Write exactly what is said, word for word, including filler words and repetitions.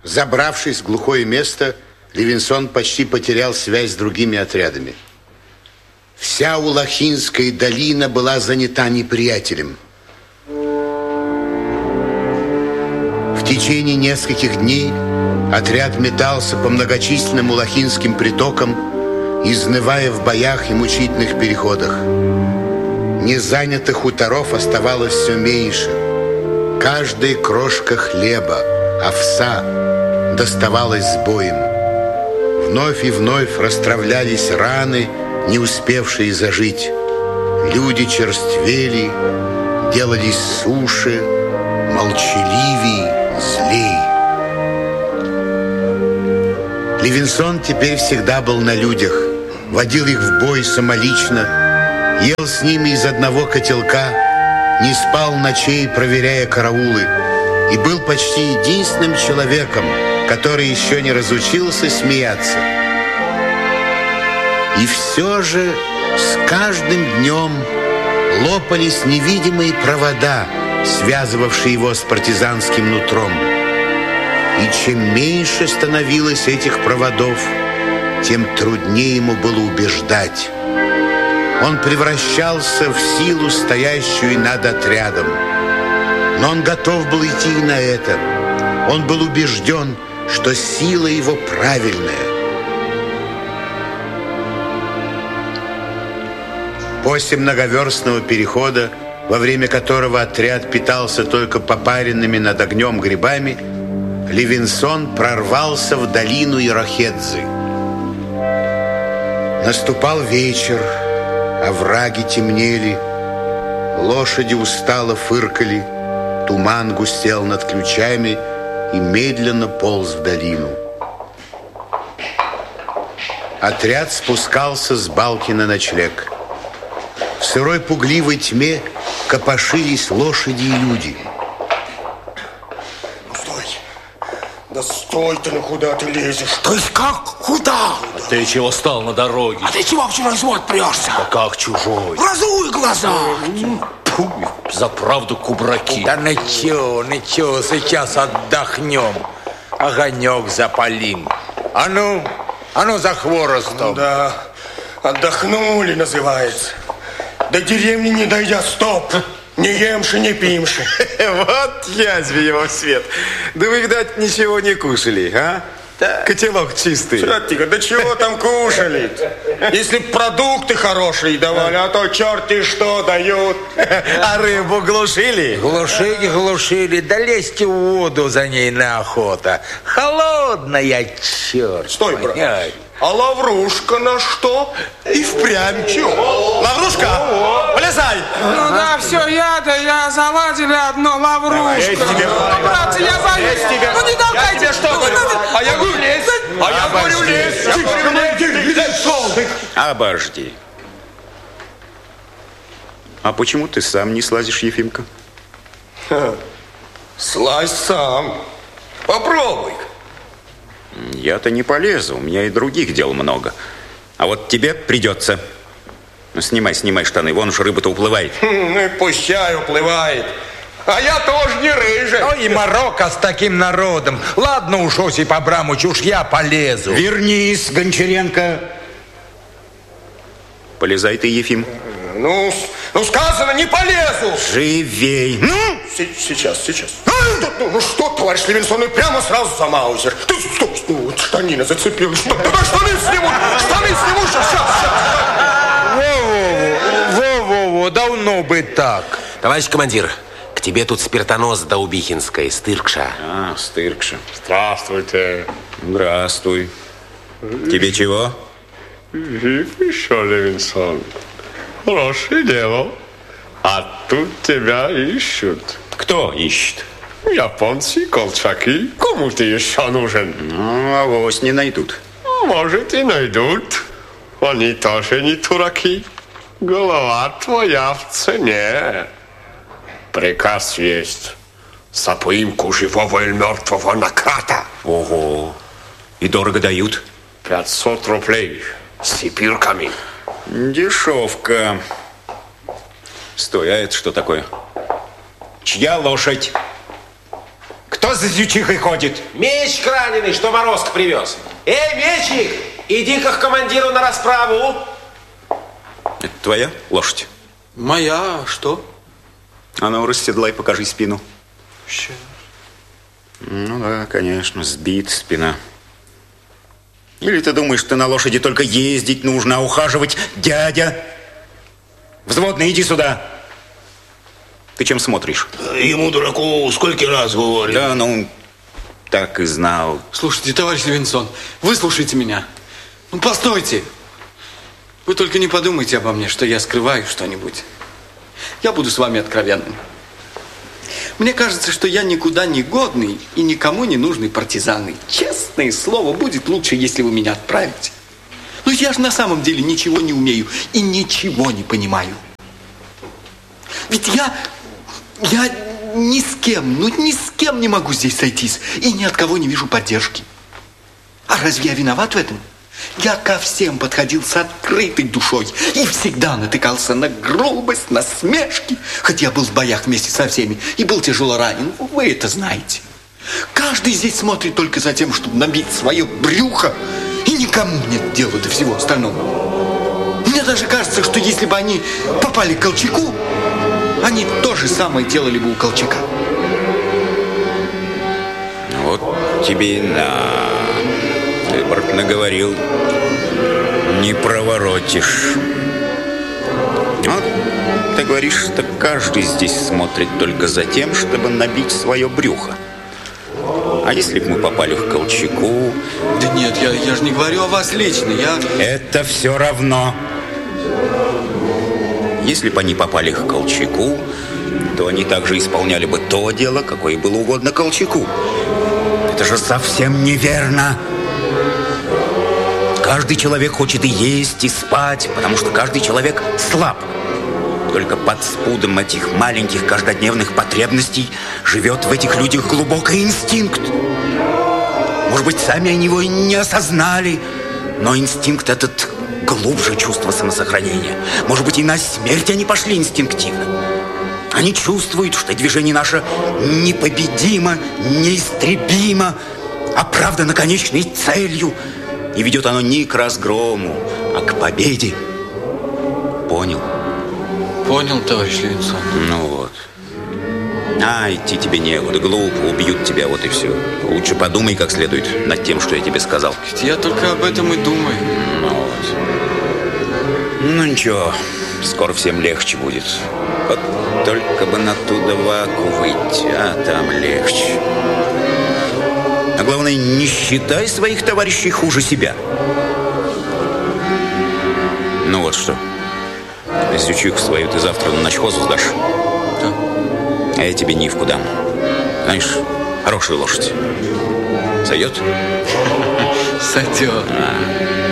Забравшись в глухое место, Левинсон почти потерял связь с другими отрядами. Вся Улахинская долина была занята неприятелем. В течение нескольких дней отряд метался по многочисленным улахинским притокам, изнывая в боях и мучительных переходах. Незанятых хуторов оставалось все меньше. Каждая крошка хлеба, овса доставалась с боем. Вновь и вновь расстравлялись раны, не успевшие зажить. Люди черствели, делались суше, молчаливей, злей. Левинсон теперь всегда был на людях, водил их в бой самолично, ел с ними из одного котелка, не спал ночей, проверяя караулы, и был почти единственным человеком, который еще не разучился смеяться. И все же с каждым днем лопались невидимые провода, связывавшие его с партизанским нутром. И чем меньше становилось этих проводов, тем труднее ему было убеждать. Он превращался в силу, стоящую над отрядом. Но он готов был идти и на это. Он был убежден, что сила его правильная. После многоверстного перехода, во время которого отряд питался только попаренными над огнем грибами, Левинсон прорвался в долину Ирохедзы. Наступал вечер, овраги темнели, лошади устало фыркали, туман густел над ключами и медленно полз в долину. Отряд спускался с балки на ночлег. В сырой пугливой тьме копошились лошади и люди. Ну, стой! Да стой ты, ну куда ты лезешь? То есть как? Куда? А ты чего стал на дороге? А ты чего в чужой свод прешься? Да как чужой? Разуй глаза! Фу, за правду кубраки. Да ничего, ничего, сейчас отдохнем. Огонек запалим. А ну, а ну за хворостом. Да, отдохнули, называется. До деревни не дойдя, стоп. Не емши, не пимши. Вот язви его в свет. Да вы, видать, ничего не кушали, а? Да. Котелок чистый. Чёртика, да чего там кушали? Если б продукты хорошие давали, а то черти что дают. А рыбу глушили? Глушили, глушили, да лезьте в воду за ней на охота. Холодная, черт. Стой, брат. А лаврушка на что? И впрямь чё? Лаврушка, полезай! Ну да, все, я да, я заладили одно лаврушка. Братцы, я боюсь. Ну не давайте. Я тебе что говорю? А я говорю, лезь. А я говорю, лезь. Я говорю, лезь. Обожди. А почему ты сам не слазишь, Ефимка? Слазь сам. Попробуй. Я-то не полезу, у меня и других дел много. А вот тебе придется. Ну, снимай, снимай штаны, вон уж рыба-то уплывает. Ну и пущай уплывает. А я тоже не рыжий. Ну и Марокко с таким народом. Ладно уж, Осип Абрамович, уж я полезу. Вернись, Гончаренко. Полезай ты, Ефим. Ну, ну сказано, не полезу. Живей. Ну, сейчас, сейчас. Ну, ну что, товарищ Левинсон, ну прямо сразу за маузер. Ты, стоп, стоп, вот штанина зацепилась. Что, давай штаны сниму, штаны сниму, сейчас, сейчас. Во-во-во, во-во-во, давно бы так. Товарищ командир, к тебе тут спиртонос до Убихинской, Стыркша. А, Стыркша. Здравствуйте. Здравствуй. Тебе чего? Жив еще, Левинсон. Хорошее дело. А тут тебя ищут. Кто ищет? Японцы, колчаки. Кому ты еще нужен? Ну, авось не найдут. Может, и найдут. Они тоже не дураки. Голова твоя в цене. Приказ есть. За поимку живого или мертвого наката. Ого. И дорого дают? Пятьсот рублей с цепирками. Дешевка. Стой, а это что такое? Чья лошадь? Кто Кто за зючихой ходит? Мечик раненый, что Морозко привез. Эй, Мечик, иди-ка к командиру на расправу. Это твоя лошадь? Моя, что? А ну, расседлай, покажи спину. Сейчас. Ну да, конечно, сбит спина. Или ты думаешь, что на лошади только ездить нужно, а ухаживать дядя? Взводный, иди сюда. Ты чем смотришь? Ему, дураку, сколько раз говорю. Да, ну, так и знал. Слушайте, товарищ Левинсон, выслушайте меня. Ну, постойте. Вы только не подумайте обо мне, что я скрываю что-нибудь. Я буду с вами откровенным. Мне кажется, что я никуда не годный и никому не нужный партизан. Честное слово, будет лучше, если вы меня отправите. Но я же на самом деле ничего не умею и ничего не понимаю. Ведь я, я ни с кем, ну ни с кем не могу здесь сойтись и ни от кого не вижу поддержки. А разве я виноват в этом? Я ко всем подходил с открытой душой и всегда натыкался на грубость, на смешки, хоть я был в боях вместе со всеми и был тяжело ранен. Вы это знаете. Каждый здесь смотрит только за тем, чтобы набить свое брюхо, и никому нет дела до всего остального. Мне даже кажется, что если бы они попали к Колчаку, они то же самое делали бы у Колчака. Вот тебе и на... Ты, брат, наговорил. Не проворотишь. Вот ты говоришь, что каждый здесь смотрит только за тем, чтобы набить свое брюхо. А если бы мы попали к Колчаку... Да нет, я, я же не говорю о вас лично, я... Это все равно. Если бы они попали к Колчаку, то они также исполняли бы то дело, какое было угодно Колчаку. Это же совсем неверно. Каждый человек хочет и есть, и спать, потому что каждый человек слаб. Только под спудом этих маленьких каждодневных потребностей живет в этих людях глубокий инстинкт. Может быть, сами они его и не осознали, но инстинкт этот глубже чувства самосохранения. Может быть, и на смерть они пошли инстинктивно. Они чувствуют, что движение наше непобедимо, неистребимо, оправдано конечной целью. И ведет оно не к разгрому, а к победе. Понял? Понял, товарищ Левинсон. Ну вот. А, идти тебе некуда, глупо, убьют тебя, вот и все. Лучше подумай как следует над тем, что я тебе сказал. Ведь я только об этом и думаю. Ну вот. Ну ничего, скоро всем легче будет. Вот только бы на ту даваку выйти, а там легче. А главное, не считай своих товарищей хуже себя. Ну вот что. Зючиху свою ты завтра на ночхозу сдашь. Да. А я тебе Нивку дам. Знаешь, хорошая лошадь. Сойдет? Сойдет. А.